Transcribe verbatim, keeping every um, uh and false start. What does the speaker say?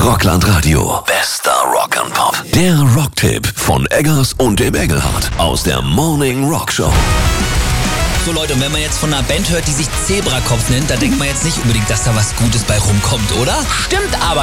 Rockland Radio. Bester Rock and Pop. Der Rocktipp von Eggers und dem Engelhardt aus der Morning Rock Show. So Leute, und wenn man jetzt von einer Band hört, die sich Zebrakopf nennt, da denkt man jetzt nicht unbedingt, dass da was Gutes bei rumkommt, oder? Stimmt aber